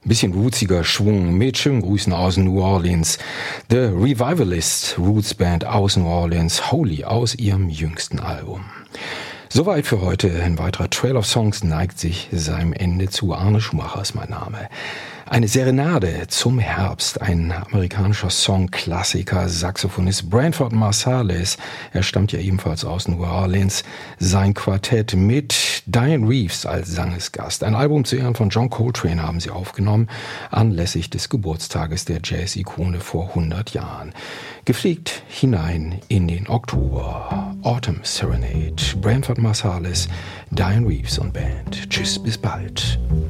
Bisschen rootsiger Schwung mit schönen Grüßen aus New Orleans. The Revivalist Roots Band aus New Orleans, Holy aus ihrem jüngsten Album. Soweit für heute. Ein weiterer Trail of Songs neigt sich seinem Ende zu. Arne Schumacher ist mein Name. Eine Serenade zum Herbst, ein amerikanischer Songklassiker, Saxophonist Branford Marsalis. Er stammt ja ebenfalls aus New Orleans. Sein Quartett mit Diane Reeves als Sangesgast. Ein Album zu Ehren von John Coltrane haben sie aufgenommen, anlässlich des Geburtstages der Jazz-Ikone vor 100 Jahren. Gefliegt hinein in den Oktober. Autumn Serenade, Branford Marsalis, Diane Reeves und Band. Tschüss, bis bald.